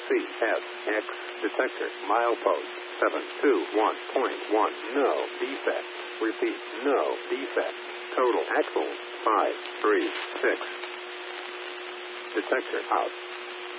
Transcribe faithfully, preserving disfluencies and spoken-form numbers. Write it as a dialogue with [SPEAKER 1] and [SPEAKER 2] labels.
[SPEAKER 1] C S X detector milepost seven two one point one. No defect. Repeat, no defect. Total axles five three six. Detector out.